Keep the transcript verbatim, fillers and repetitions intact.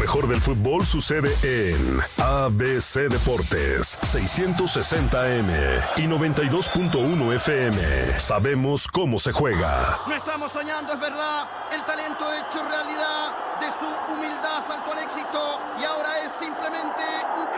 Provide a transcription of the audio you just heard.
mejor del fútbol sucede en A B C Deportes, seiscientos sesenta A M y noventa y dos punto uno F M. Sabemos cómo se juega. No estamos soñando, es verdad. El talento hecho realidad. De su humildad saltó al éxito y ahora es simplemente un